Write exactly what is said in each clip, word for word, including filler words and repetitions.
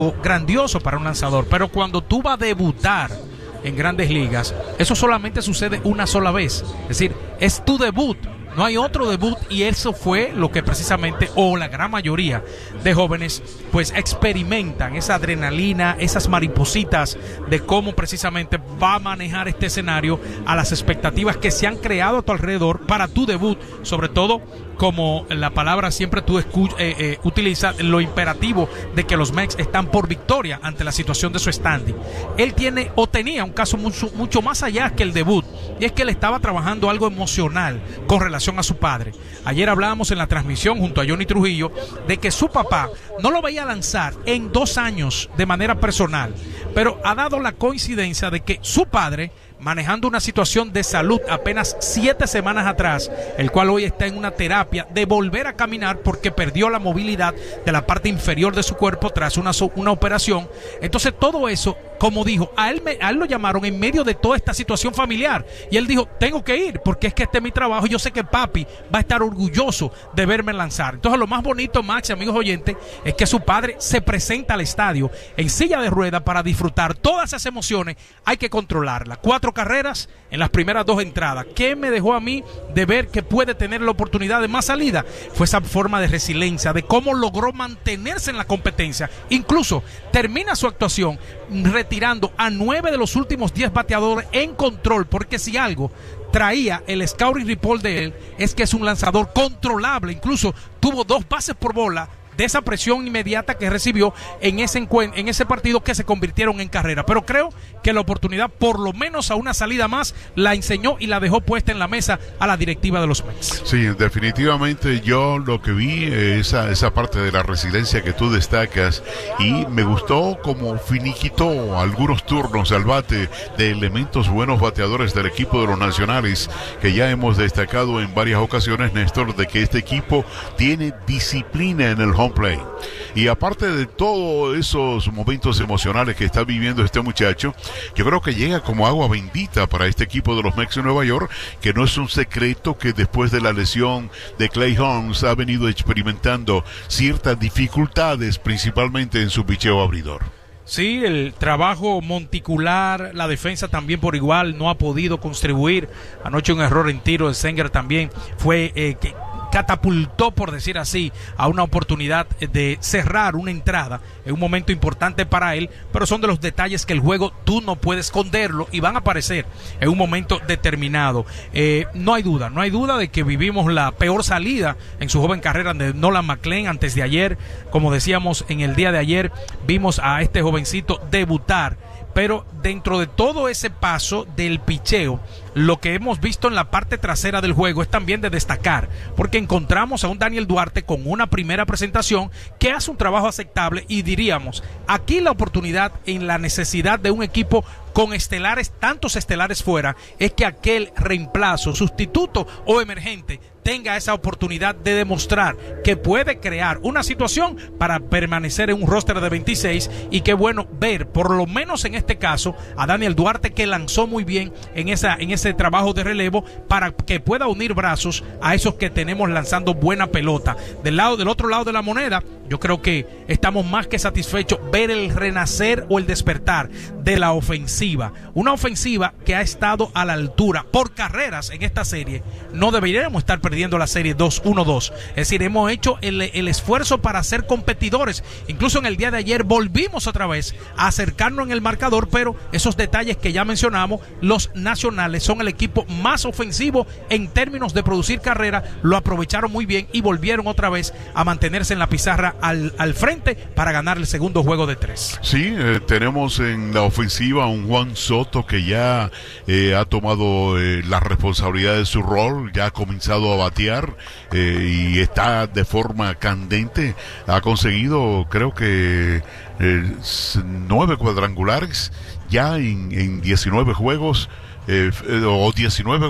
grandioso para un lanzador, pero cuando tú vas a debutar en Grandes Ligas, eso solamente sucede una sola vez, es decir, es tu debut, no hay otro debut, y eso fue lo que precisamente, o la gran mayoría de jóvenes, pues experimentan esa adrenalina, esas maripositas de cómo precisamente va a manejar este escenario a las expectativas que se han creado a tu alrededor para tu debut, sobre todo como la palabra siempre tú escuch, eh, eh, utilizas, lo imperativo de que los Mets están por victoria ante la situación de su standing. Él tiene o tenía un caso mucho, mucho más allá que el debut, y es que él estaba trabajando algo emocional con relación a su padre. Ayer hablábamos en la transmisión junto a Johnny Trujillo de que su papá no lo veía lanzar en dos años de manera personal, pero ha dado la coincidencia de que su padre, manejando una situación de salud apenas siete semanas atrás, el cual hoy está en una terapia de volver a caminar porque perdió la movilidad de la parte inferior de su cuerpo tras una, una operación. Entonces todo eso, como dijo, a él, me, a él lo llamaron en medio de toda esta situación familiar, y él dijo, tengo que ir porque es que este es mi trabajo y yo sé que papi va a estar orgulloso de verme lanzar. Entonces lo más bonito, Max y amigos oyentes, es que su padre se presenta al estadio en silla de ruedas para disfrutar todas esas emociones. Hay que controlarlas. Cuatro carreras en las primeras dos entradas. ¿Qué me dejó a mí de ver que puede tener la oportunidad de más salida? Fue esa forma de resiliencia, de cómo logró mantenerse en la competencia. Incluso termina su actuación retirando a nueve de los últimos diez bateadores en control, porque si algo traía el scouting report de él es que es un lanzador controlable. Incluso tuvo dos bases por bola de esa presión inmediata que recibió en ese encuentro, en ese partido, que se convirtieron en carrera. Pero creo que la oportunidad, por lo menos a una salida más, la enseñó y la dejó puesta en la mesa a la directiva de los Mets. Sí, definitivamente yo lo que vi, eh, esa, esa parte de la resiliencia que tú destacas, y me gustó como finiquitó algunos turnos al bate de elementos buenos bateadores del equipo de los Nacionales, que ya hemos destacado en varias ocasiones, Néstor, de que este equipo tiene disciplina en el home play. Y aparte de todos esos momentos emocionales que está viviendo este muchacho, yo creo que llega como agua bendita para este equipo de los Mets de Nueva York, que no es un secreto que después de la lesión de Clay Holmes ha venido experimentando ciertas dificultades, principalmente en su picheo abridor. Sí, el trabajo monticular, la defensa también por igual no ha podido contribuir. Anoche un error en tiro de Senger también fue eh, que catapultó, por decir así, a una oportunidad de cerrar una entrada en un momento importante para él, pero son de los detalles que el juego tú no puedes esconderlo y van a aparecer en un momento determinado. Eh, no hay duda, no hay duda de que vivimos la peor salida en su joven carrera de Nolan McLain antes de ayer. Como decíamos, en el día de ayer vimos a este jovencito debutar, pero dentro de todo ese paso del picheo, lo que hemos visto en la parte trasera del juego es también de destacar, porque encontramos a un Daniel Duarte con una primera presentación que hace un trabajo aceptable, y diríamos, aquí la oportunidad en la necesidad de un equipo con estelares, tantos estelares fuera, es que aquel reemplazo, sustituto o emergente tenga esa oportunidad de demostrar que puede crear una situación para permanecer en un roster de veintiséis. Y qué bueno ver, por lo menos en este caso, a Daniel Duarte, que lanzó muy bien en esa en ese trabajo de relevo, para que pueda unir brazos a esos que tenemos lanzando buena pelota. Del lado del otro lado de la moneda, yo creo que estamos más que satisfechos ver el renacer o el despertar de la ofensiva, una ofensiva que ha estado a la altura por carreras en esta serie. No deberíamos estar perdiendo la serie dos uno dos, es decir, hemos hecho el, el esfuerzo para ser competidores. Incluso en el día de ayer volvimos otra vez a acercarnos en el marcador, pero esos detalles que ya mencionamos, los Nacionales son el equipo más ofensivo en términos de producir carrera, lo aprovecharon muy bien y volvieron otra vez a mantenerse en la pizarra al, al frente para ganar el segundo juego de tres. Sí, eh, tenemos en la ofensiva a un Juan Soto que ya eh, ha tomado eh, la responsabilidad de su rol, ya ha comenzado a batear eh, y está de forma candente. Ha conseguido, creo que eh, nueve cuadrangulares ya en, en diecinueve juegos, eh, o diecinueve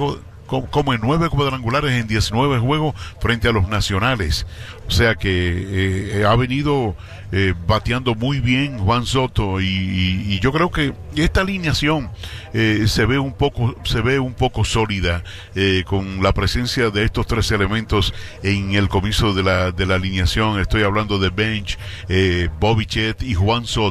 como en nueve cuadrangulares en diecinueve juegos frente a los nacionales. O sea que eh, ha venido eh, bateando muy bien Juan Soto y, y, y yo creo que esta alineación eh, se ve un poco se ve un poco sólida eh, con la presencia de estos tres elementos en el comienzo de la de la alineación. Estoy hablando de bench, eh, Bobby Chet y Juan Soto.